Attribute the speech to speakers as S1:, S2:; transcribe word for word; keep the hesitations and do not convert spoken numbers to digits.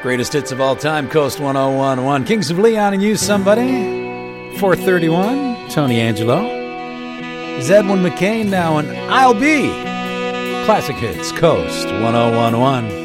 S1: Greatest hits of all time, Coast one oh one point one. Kings of Leon and You Somebody. four thirty-one, Tony Angelo. Is Edwin McCain now, and I'll Be. Classic hits, Coast one oh one point one.